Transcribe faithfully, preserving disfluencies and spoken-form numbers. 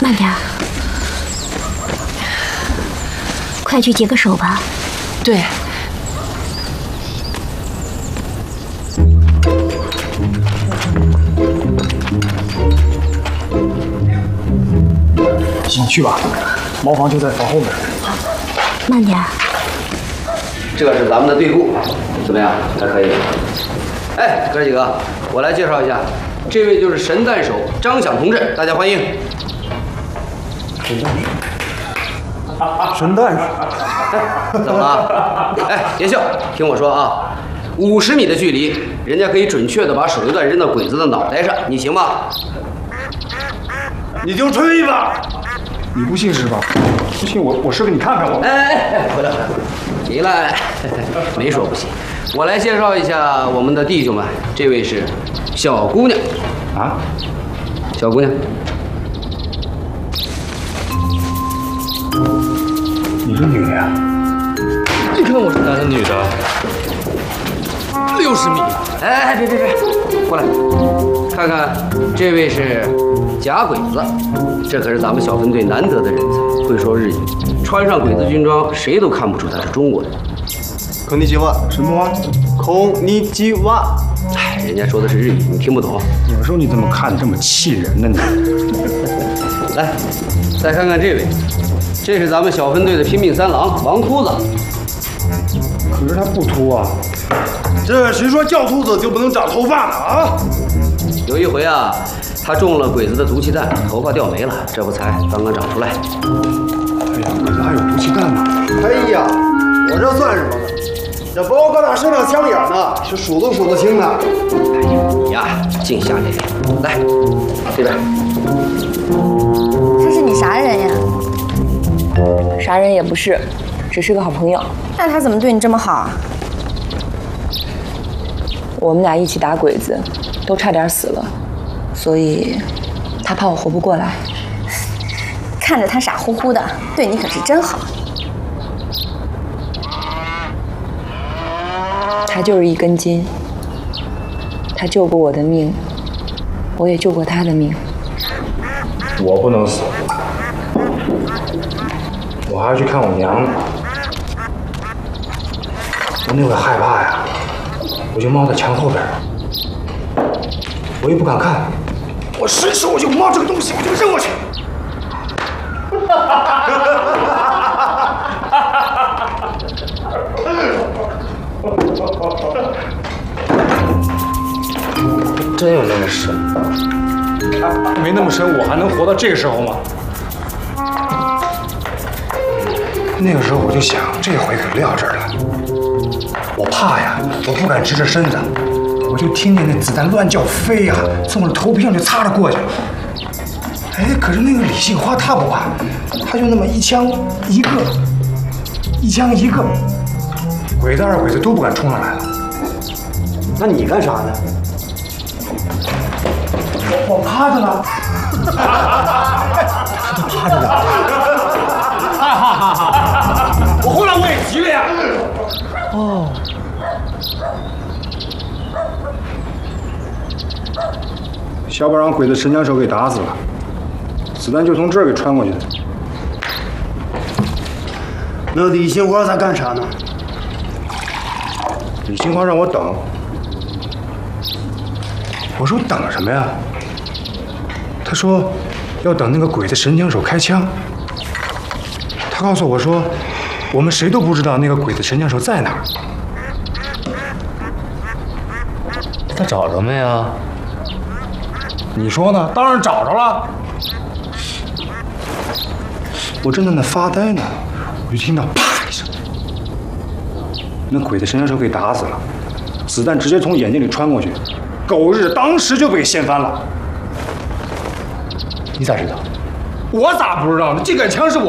慢点儿，快去解个手吧。 对。 你去吧，茅房就在房后面。 慢点儿。 这是咱们的队部，怎么样？还可以。哎，哥几个，我来介绍一下，这位就是神弹手张响同志，大家欢迎。 神弹手。神弹手。 怎么了？哎，别笑，听我说啊，五十米的距离，人家可以准确的把手榴弹扔到鬼子的脑袋上，你行吗？ 你就吹吧。你不信是吧？不信我，我试给你看看我。 哎哎哎，回来回来，你来，没说不信。我来介绍一下我们的弟兄们，这位是小姑娘， 啊， 小姑娘， 你是女的呀？ 你看我是男的女的？六十米。 哎哎，别别别，过来，看看，这位是假鬼子，这可是咱们小分队难得的人才，会说日语，穿上鬼子军装，谁都看不出他是中国人。 こんにちは。 什么话？ こんにちは。 哎，人家说的是日语，你听不懂。 有时候你怎么看这么气人呢？你来，再看看这位，这是咱们小分队的拼命三郎王秃子。 可是他不秃啊。 这谁说叫秃子就不能长头发呢啊？ 有一回啊，他中了鬼子的毒气弹，头发掉没了，这不才刚刚长出来。 哎呀，鬼子还有毒气弹呢。 哎呀，我这算什么呢？这包搁哪身上枪眼呢，是数都数得清的。 哎呀，你呀，净瞎咧咧。来，这边。 他是你啥人呀？ 啥人也不是，只是个好朋友。 那他怎么对你这么好啊？ 我们俩一起打鬼子，都差点死了，所以他怕我活不过来。 看着他傻乎乎的，对你可是真好。 他就是一根筋，他救过我的命，我也救过他的命。 我不能死，我还要去看我娘呢。我那会害怕呀，我就猫在墙后边，我又不敢看，我伸手我就摸这个东西，我就扔过去。 真有那么深？ 没那么深，我还能活到这个时候吗？那个时候我就想，这回可撂这儿了。我怕呀，我不敢直着身子，我就听见那子弹乱叫飞呀，从我的头皮上就擦着过去了。哎，可是那个李杏花他不怕，他就那么一枪一个，一枪一个，鬼子二鬼子都不敢冲上来了。 那你干啥呢？ 我趴着呢，他就趴着呢，哈哈哈哈！我后来我也急了呀。哦。小宝让鬼子神枪手给打死了，子弹就从这儿给穿过去的。 那李杏花在干啥呢？ 李杏花让我等，我说等什么呀？他说要等那个鬼子神枪手开枪。他告诉我说，我们谁都不知道那个鬼子神枪手在哪儿。 他找着没啊？ 你说呢？当然找着了。我正在那发呆呢，我就听到啪一声，那鬼子神枪手给打死了，子弹直接从眼睛里穿过去，狗日当时就被掀翻了。 你咋知道？ 我咋不知道呢？这杆枪是我